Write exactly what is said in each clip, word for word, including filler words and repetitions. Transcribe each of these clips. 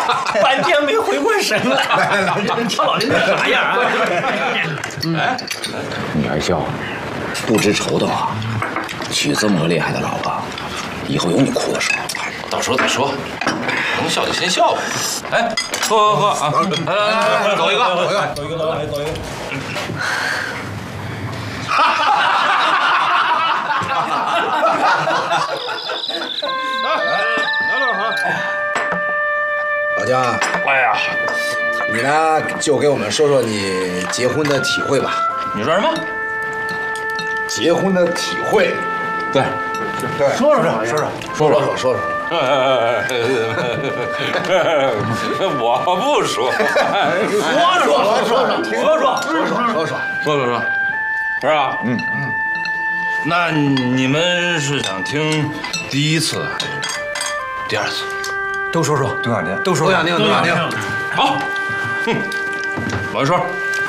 半天没回过神来。来来来，瞧老林这啥样啊？ 哎，你还笑？不知愁的啊，娶这么个厉害的老婆，以后有你哭的时候。 到时候再说，能笑就先笑吧。哎，喝喝喝啊！来来来，走一个，走一个， 走一个，走一个，走一个。 哈哈哈哈哈！来了哈， 老姜， 哎呀， 你呢就给我们说说你结婚的体会吧。 你说什么？ 结婚的体会？ 对， 对， 说说说说说说说说说。 我不说， 说说说说说说说说说说说，是吧？嗯嗯。那你们是想听第一次，第二次？ 都说说， 都想听， 都说都想听，都想听。 好，哼，老实说，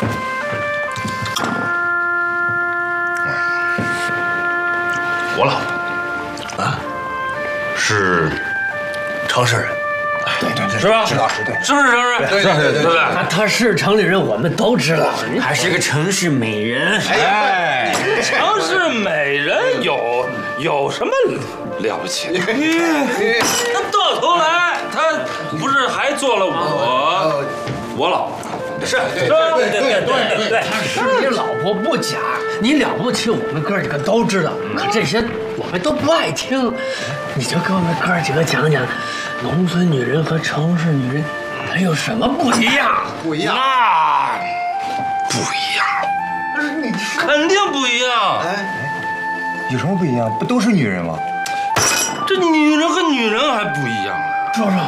我老婆啊是城市人。 对对对， 是吧？ 知道是对， 是不是城市人？ 对对对对对不对？ 她她是城里人，我们都知道，还是个城市美人。 哎，城市美人有有什么了不起？那到头来，他不是还做了我我老婆？是， 对对对对对对，她是你老婆不假，你了不起，我们哥几个都知道。可这些我们都不爱听，你就给我们哥几个讲讲，农村女人和城市女人她有什么不一样？ 不一样。 那不一样，肯定不一样。 哎， 有什么不一样？不都是女人吗？ 这女人和女人还不一样呢。 说说。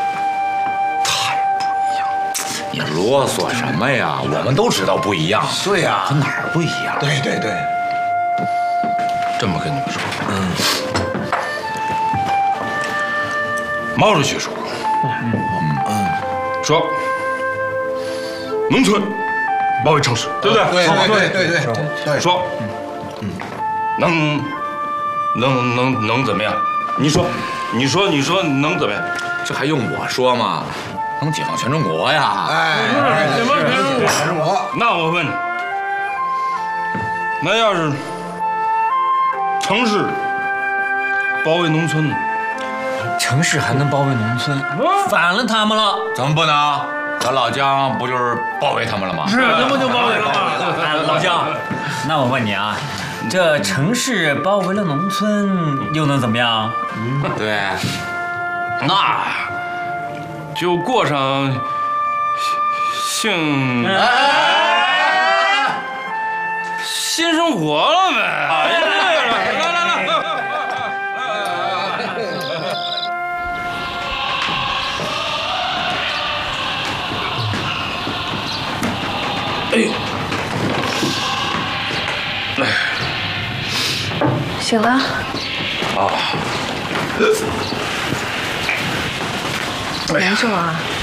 你啰嗦什么呀？我们都知道不一样。 对呀， 可哪儿不一样？ 对对对， 这么跟你们说，嗯，毛主席说过，嗯嗯，说农村包围城市，对不对？ 对对对对对对， 说，嗯，能能能能怎么样？你说，你说，你说能怎么样？ 这还用我说吗？能解放全中国呀！ 哎， 解放全中国， 全中国。 那我问你，那要是城市包围农村呢？ 城市还能包围农村？反了他们了！ 怎么不能？咱老姜不就是包围他们了吗？ 是，那不就包围了吗？ 老姜，那我问你啊，这城市包围了农村，又能怎么样？ 嗯，对， 那就过上性新生活了呗！来来来，哎呦，哎， 醒了。 啊， 难受啊。